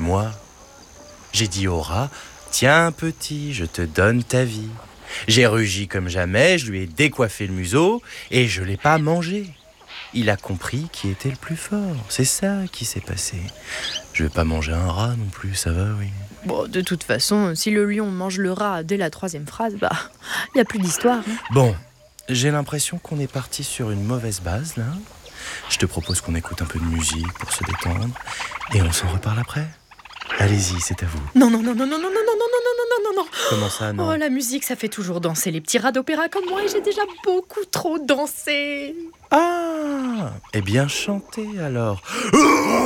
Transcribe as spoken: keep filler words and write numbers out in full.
moi. J'ai dit au rat, tiens petit, je te donne ta vie. J'ai rugi comme jamais, je lui ai décoiffé le museau et je l'ai pas mangé. Il a compris qui était le plus fort, c'est ça qui s'est passé. Je vais pas manger un rat non plus, ça va, oui. Bon, de toute façon, si le lion mange le rat dès la troisième phrase, bah, il n'y a plus d'histoire. Hein. Bon, j'ai l'impression qu'on est parti sur une mauvaise base, là. Je te propose qu'on écoute un peu de musique pour se détendre et on s'en reparle après. Allez-y, c'est à vous. Non, non, non, non, non, non, non, non, non, non, non, non, non. Comment ça, non? Oh, la musique, ça fait toujours danser les petits rats d'opéra comme moi et j'ai déjà beaucoup trop dansé. Ah, eh bien chantez alors.